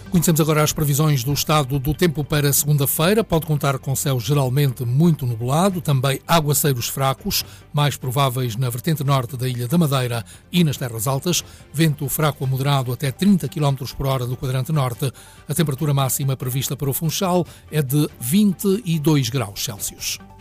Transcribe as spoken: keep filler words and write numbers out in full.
Conhecemos agora as previsões do estado do tempo para segunda-feira. Pode contar com céu geralmente muito nublado, também aguaceiros fracos, mais prováveis na vertente norte da Ilha da Madeira e nas terras altas. Vento fraco a moderado até trinta quilómetros por hora do quadrante norte. A temperatura máxima prevista para o Funchal é de vinte e dois graus Celsius.